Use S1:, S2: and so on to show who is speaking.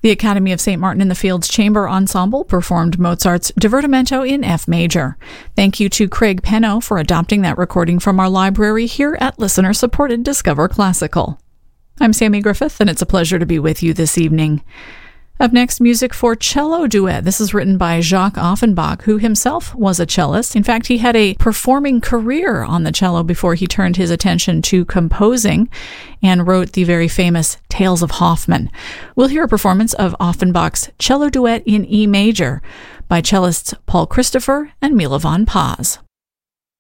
S1: The Academy of St. Martin in the Fields Chamber Ensemble performed Mozart's Divertimento in F major. Thank you to Craig Penno for adopting that recording from our library here at listener-supported Discover Classical. I'm Sammy Griffith, and it's a pleasure to be with you this evening. Up next, music for cello duet. This is written by Jacques Offenbach, who himself was a cellist. In fact, he had a performing career on the cello before he turned his attention to composing and wrote the very famous Tales of Hoffmann. We'll hear a performance of Offenbach's cello duet in E major by cellists Paul Christopher and Milovan Paz.